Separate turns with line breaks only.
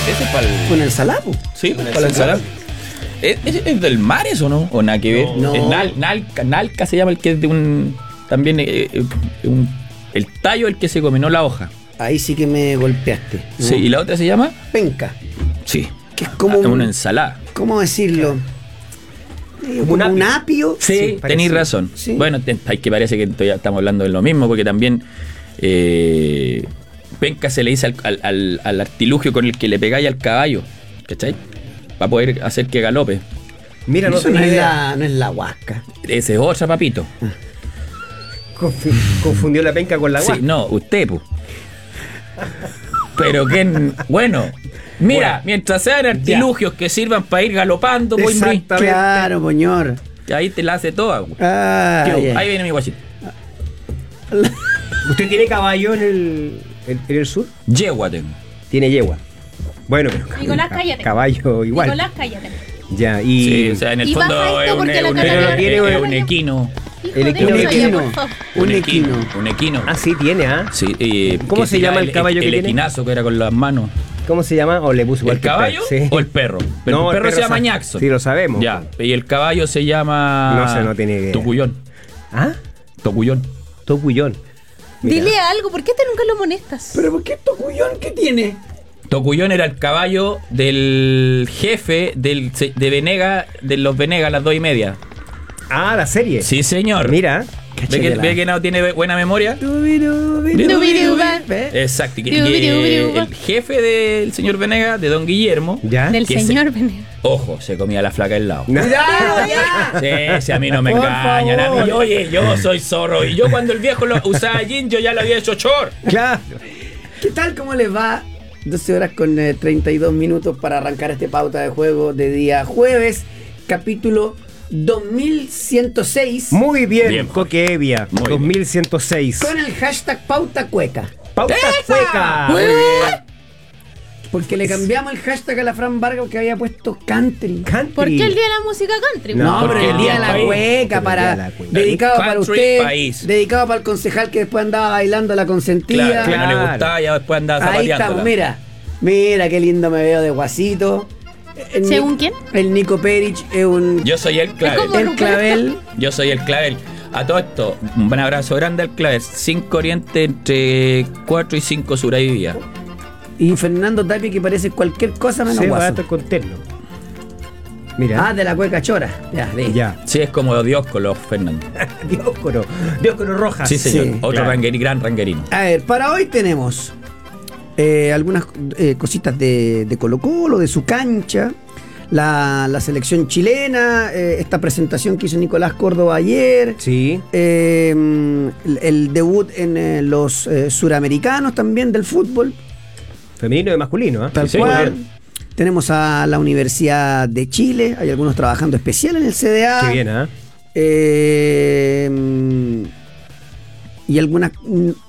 Ese es para el...
Con el salado.
Sí, para la ensalada. ¿Es del mar eso, no? ¿O nada que ver?
No.
Es nalca se llama el que es de un... También el tallo el que se come, no la hoja.
Ahí sí que me golpeaste, ¿no?
Sí, ¿y la otra se llama?
Penca.
Sí.
Que es como
una ensalada.
¿Cómo decirlo? Como un apio.
Sí, tenéis razón.
Sí.
Bueno, hay que parece que todavía estamos hablando de lo mismo, porque también penca se le dice al artilugio con el que le pegáis al caballo, ¿cachai? Para poder hacer que galope.
Mira, no
Eso
tenía idea.
no es la huasca.
Ese es otra, papito.
Confundió la penca con la guasca.
Sí, no, usted, pues. Pero que, bueno, mira, mientras sean artilugios que sirvan para ir galopando, pues,
Exactamente.
Claro, poñor.
ahí te la hace toda, güey.
Ya.
Ahí viene mi guachito.
¿Usted tiene caballo en el sur?
Yegua tengo.
Tiene yegua. Bueno, pero
Nicolás, cállate.
caballo igual.
Nicolás, cállate.
Ya, y
Sí, o sea, en el
Y
fondo
baja esto
es
porque la
un
Catalina
tiene
un equino.
Hijo
El
de
equino
eso, ya,
equino.
por favor.
Un equino.
Un equino.
ah, sí tiene, ¿ah?
Sí,
¿Cómo
que
se
tiraba
llama el caballo que
el
tiene?
equinazo que era con las manos.
¿Cómo se llama? O le puso igual
¿El
que
caballo
sí.
o el perro? Pero
No,
el perro se llama
sa-
Ñaxo.
Sí, lo sabemos.
Ya, y el caballo se llama...
No sé, no tiene idea.
Tocuyón.
¿Ah?
Tocuyón.
Tocuyón. Mira.
Dile algo, ¿por qué te nunca lo molestas?
¿Pero por qué Tocuyón qué tiene?
Tocuyón era el caballo del jefe de Venega, de los Venegas, las 2:30.
Ah, la serie.
Sí, señor.
Mira.
¿Ve que no tiene buena memoria?
Dubiduba.
Exacto. Y
Dubiduba.
el jefe del señor Venegas, de don Guillermo,
¿Ya?
Del
que
señor Venegas.
ojo, se comía la flaca del lado.
¡Cuidado ya!
Sí, a mí no me
Por
engañan. A
favor.
mí, oye, yo soy zorro. Y yo cuando el viejo lo usaba jean, yo ya lo había hecho short.
Claro.
¿Qué tal? ¿Cómo les va? 12 horas con 32 minutos para arrancar este pauta de juego de día jueves, capítulo 2106,
Muy bien,
Bien,
Coque Evia.
Muy bien.
2106.
con el hashtag pauta cueca.
Pauta Cueca. Muy bien.
Porque le cambiamos el hashtag a la Fran Vargas que había puesto country.
Country.
¿Por qué el día de la música country?
No,
No, pero
porque
el día de la
país.
cueca,
El
para
día de la cueca.
dedicado para
Country
usted,
país.
dedicado para el concejal que después andaba bailando la consentida.
Claro, que no le
Claro.
gustaba, ya después andaba
Ahí
zapateándola.
estamos, mira qué lindo me veo de guasito.
¿Según quién?
El Nico Perich es un...
Yo soy el clavel.
Es como-
el clavel.
Yo soy el clavel. A todo esto, un abrazo grande al clavel. 5 oriente entre 4 y 5 sur ahí vivía.
Y Fernando Tapia que parece cualquier cosa menos
Se va a
guaso.
estar con terno. Mira.
Ah, de la cueca chora. Ya, de.
Ya.
Sí, es como Dios con los Fernando.
Dioscoro Rojas.
Sí, señor.
Sí,
Otro
claro.
gran ranguerino.
A ver, para hoy tenemos algunas cositas de Colo Colo, de su cancha, la selección chilena, esta presentación que hizo Nicolás Córdoba ayer,
Sí.
el debut en los suramericanos también del fútbol,
Femenino y masculino, ¿eh?
tal
Sí,
cual.
bien.
Tenemos a la Universidad de Chile, hay algunos trabajando especial en el CDA.
Qué bien, ¿eh?
Y algunas